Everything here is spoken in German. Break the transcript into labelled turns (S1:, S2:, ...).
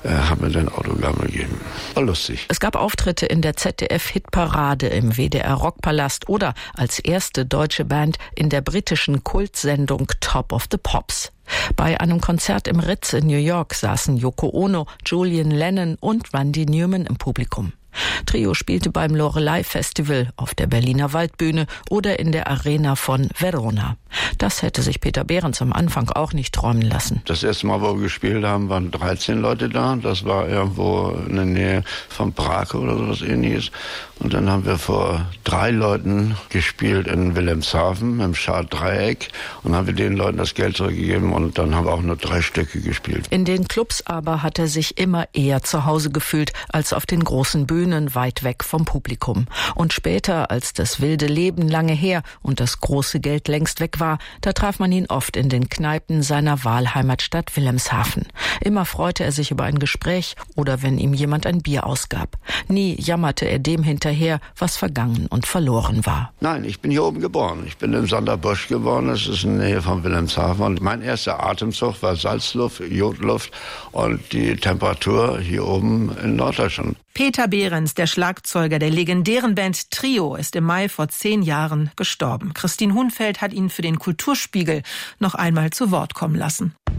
S1: hat mir dann Autogramme gegeben. War lustig.
S2: Es gab Auftritte in der ZDF-Hitparade, im WDR-Rockpalast oder als erste deutsche Band in der britischen Kultsendung Top of the Pops. Bei einem Konzert im Ritz in New York saßen Yoko Ono, Julian Lennon und Randy Newman im Publikum. Trio spielte beim Loreley Festival, auf der Berliner Waldbühne oder in der Arena von Verona. Das hätte sich Peter Behrens am Anfang auch nicht träumen lassen.
S1: Das erste Mal, wo wir gespielt haben, waren 13 Leute da. Das war irgendwo in der Nähe von Prag oder sowas Ähnliches. Und dann haben wir vor 3 Leuten gespielt in Wilhelmshaven im Schad-Dreieck und haben wir den Leuten das Geld zurückgegeben und dann haben wir auch nur 3 Stücke gespielt.
S2: In den Clubs aber hat er sich immer eher zu Hause gefühlt als auf den großen Bühnen weit weg vom Publikum. Und später, als das wilde Leben lange her und das große Geld längst weg war, da traf man ihn oft in den Kneipen seiner Wahlheimatstadt Wilhelmshaven. Immer freute er sich über ein Gespräch oder wenn ihm jemand ein Bier ausgab. Nie jammerte er dem hinterher, was vergangen und verloren war.
S1: Nein, ich bin hier oben geboren. Ich bin in Sonderbusch geboren, das ist in der Nähe von Wilhelmshaven. Und mein erster Atemzug war Salzluft, Jodluft und die Temperatur hier oben in Norddeutschland.
S3: Peter Behrens, der Schlagzeuger der legendären Band Trio, ist im Mai vor 10 Jahren gestorben. Christine Hunfeld hat ihn für den Kulturspiegel noch einmal zu Wort kommen lassen.